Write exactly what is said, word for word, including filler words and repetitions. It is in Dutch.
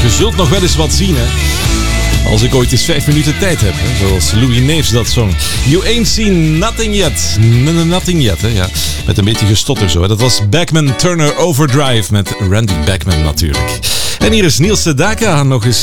Je zult nog wel eens wat zien, hè. Als ik ooit eens vijf minuten tijd heb, hè? Zoals Louis Neefs dat zong. You ain't seen nothing yet. N- nothing yet, hè? Ja. Met een beetje gestotter zo. Hè? Dat was Bachman Turner Overdrive met Randy Bachman natuurlijk. En hier is Niels Sedaka nog eens